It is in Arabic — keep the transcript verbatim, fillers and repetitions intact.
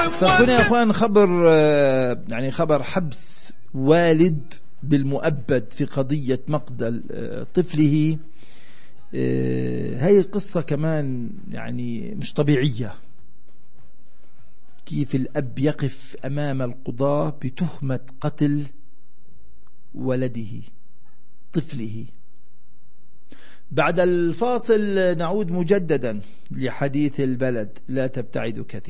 استاذكونا يا اخوان خبر يعني خبر حبس والد بالمؤبد في قضية مقتل طفله. هاي قصة كمان يعني مش طبيعية، كيف الأب يقف أمام القضاة بتهمة قتل ولده طفله. بعد الفاصل نعود مجددا لحديث البلد، لا تبتعدوا كثيرا.